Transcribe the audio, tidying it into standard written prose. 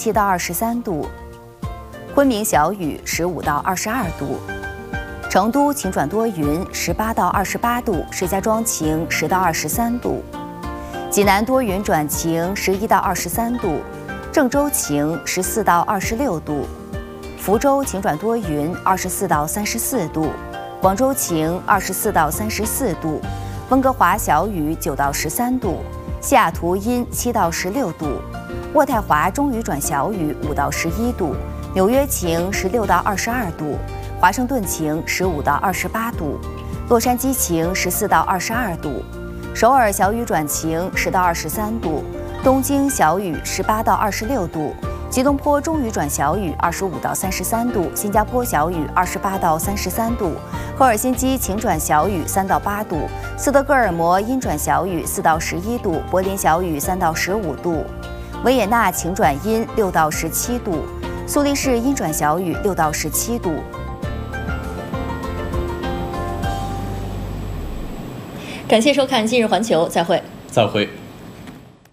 17到23度，昆明小雨15到22度，成都晴转多云18到28度，石家庄晴10到23度，济南多云转晴11到23度，郑州晴14到26度，福州晴转多云24到34度，广州晴24到34度，温哥华小雨9到13度，西雅图阴7到16度，渥太华中雨转小雨5到11度，纽约晴16到22度，华盛顿晴15到28度，洛杉矶晴14到22度，首尔小雨转晴10到23度，东京小雨18到26度，吉隆坡中雨转小雨25到33度，新加坡小雨28到33度，赫尔辛基晴转小雨3到8度，斯德哥尔摩阴转小雨4到11度，柏林小雨3到15度，维也纳晴转阴6到17度，苏黎世阴转小雨6到17度。 感谢收看《今日环球》，再会。 再会。